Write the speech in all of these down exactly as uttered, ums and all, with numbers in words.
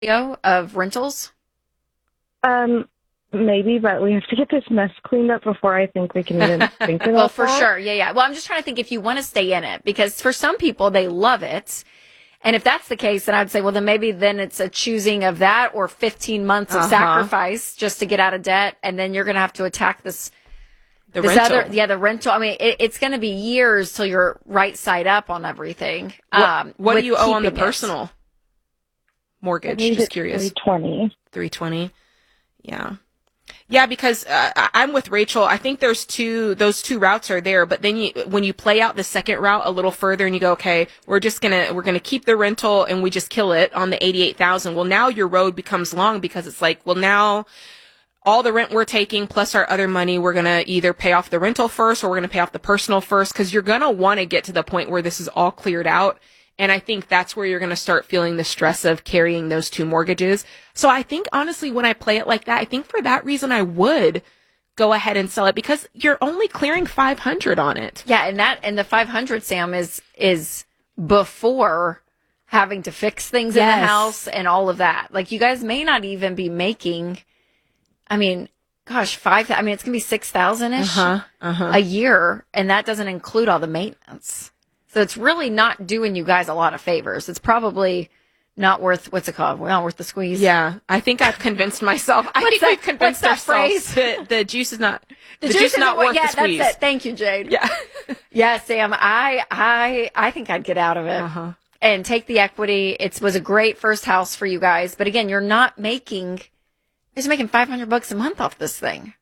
of rentals? Um, maybe, but we have to get this mess cleaned up before I think we can even think about Well, for that. sure. Yeah, yeah. Well, I'm just trying to think if you want to stay in it, because for some people, they love it. And if that's the case, then I'd say, well, then maybe then it's a choosing of that or fifteen months of Uh-huh. sacrifice just to get out of debt. And then you're going to have to attack this, The this rental. other, yeah, the rental. I mean, it, it's going to be years till you're right side up on everything. What, Um, what do with you owe on the keeping it. personal mortgage? I think Just it's curious. three twenty. three twenty. Yeah. Yeah, because uh, I- I'm with Rachel. I think there's two, those two routes are there, but then you, when you play out the second route a little further and you go, okay, we're just gonna, we're gonna keep the rental and we just kill it on the eighty-eight thousand. Well, now your road becomes long because it's like, well, now all the rent we're taking plus our other money, we're gonna either pay off the rental first or we're gonna pay off the personal first, because you're gonna want to get to the point where this is all cleared out. And I think that's where you're going to start feeling the stress of carrying those two mortgages. So I think, honestly, when I play it like that, I think for that reason, I would go ahead and sell it, because you're only clearing five hundred on it. Yeah. And that, and the five hundred, Sam, is, is before having to fix things in Yes. the house and all of that. Like, you guys may not even be making, I mean, gosh, five, I mean, it's going to be six thousand ish Uh-huh. Uh-huh. a year. And that doesn't include all the maintenance. So it's really not doing you guys a lot of favors. It's probably not worth, what's it called? Not worth the squeeze. Yeah. I think I've convinced myself. I What's think that- we've convinced what's that ourselves that the juice is not, the, juice, isn't not what- worth yeah, the squeeze. that's it. Thank you, Jade. Yeah. Yeah, Sam, I, I, I think I'd get out of it Uh-huh. and take the equity. It was a great first house for you guys, but again, you're not making, you're just making five hundred bucks a month off this thing.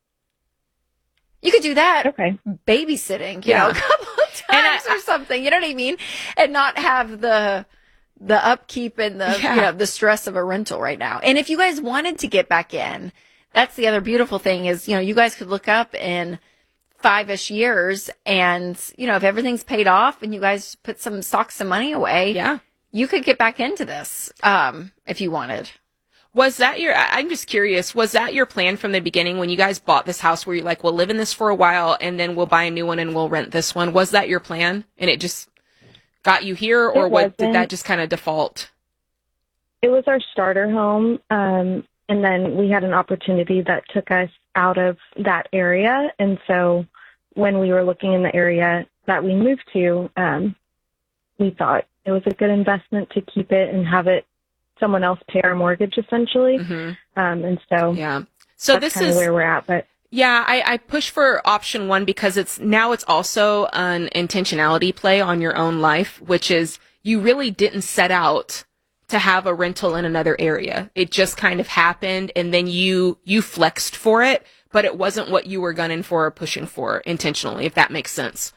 You could do that Okay. babysitting, you Yeah. know, a couple of times I- or something. You know what I mean? And not have the the upkeep and the Yeah. you know the stress of a rental right now. And if you guys wanted to get back in, that's the other beautiful thing is, you know, you guys could look up in five-ish years, and you know, if everything's paid off and you guys put some stock some money away, Yeah. you could get back into this um if you wanted. Was that your, I- I'm just curious, was that your plan from the beginning when you guys bought this house where you're like, we'll live in this for a while and then we'll buy a new one and we'll rent this one? Was that your plan? And it just got you here, or It what, did wasn't. that just kind of default? It was our starter home, um, and then we had an opportunity that took us out of that area. And so when we were looking in the area that we moved to, um, we thought it was a good investment to keep it and have it someone else pay our mortgage, essentially. hmm Um, and so Yeah. So that's this kind of is where we're at. But Yeah, I, I push for option one because it's now it's also an intentionality play on your own life, which is you really didn't set out to have a rental in another area. It just kind of happened, and then you you flexed for it, but it wasn't what you were gunning for or pushing for intentionally, if that makes sense.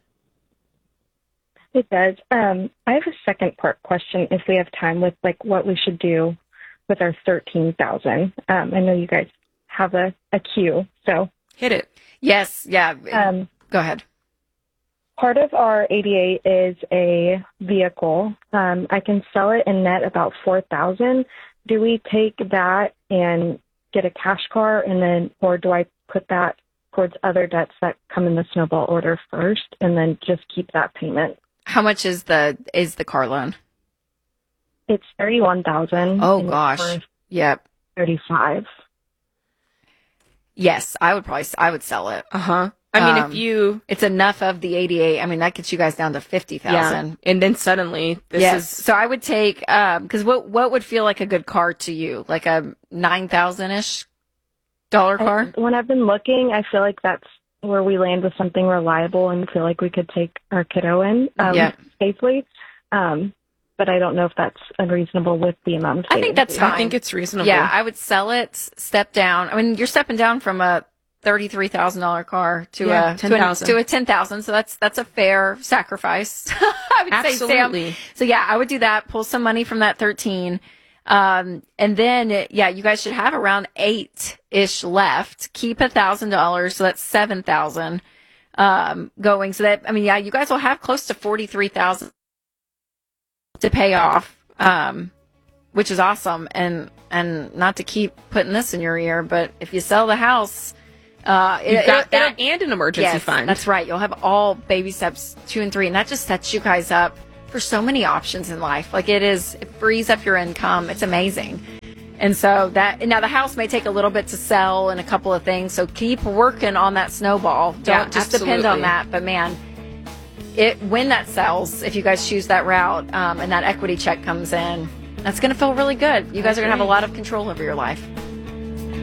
it does. Um, I have a second part question, if we have time, with like what we should do with our thirteen thousand. Um, I know you guys have a, a queue, so Hit it. Yes, yeah. um, Go ahead. part of our eighty-eight is a vehicle. Um, I can sell it and net about four thousand. Do we take that and get a cash car, and then, or do I put that towards other debts that come in the snowball order first, and then just keep that payment? How much is the is the car loan? It's thirty-one thousand. Oh gosh. Yep. thirty-five. Yes, I would probably I would sell it. Uh huh. I mean, Um, if you It's enough of the eighty-eight. I mean, that gets you guys down to fifty yeah, thousand. and then suddenly this Yes. is So I would take um because what what would feel like a good car to you? Like a nine thousand ish dollar car? I, when I've been looking, I feel like that's where we land with something reliable and feel like we could take our kiddo in um, Yeah. safely. Um, but I don't know if that's unreasonable with the amount of I think savings that's we fine. I think it's reasonable. Yeah, I would sell it, step down. I mean, you're stepping down from a thirty-three thousand dollar car to Yeah, a ten to a, thousand. to a ten thousand. So that's that's a fair sacrifice. I would say, Absolutely. Sam. So yeah, I would do that. Pull some money from that thirteen, um, and then yeah, you guys should have around eight ish left. Keep a thousand dollars, so that's seven thousand um, going. So that I mean, yeah, you guys will have close to forty-three thousand to pay off. Um, which is awesome, and and not to keep putting this in your ear, but if you sell the house, uh, it, You've got it, that it'll- and an emergency yes, fund. that's right. You'll have all baby steps two and three, and that just sets you guys up for so many options in life. Like it is, it frees up your income. It's amazing. And so that, now the house may take a little bit to sell and a couple of things. So keep working on that snowball. Don't Yeah, just depend on absolutely. that. But man, it, when that sells, if you guys choose that route, um, and that equity check comes in, that's going to feel really good. You guys are going to have a lot of control over your life.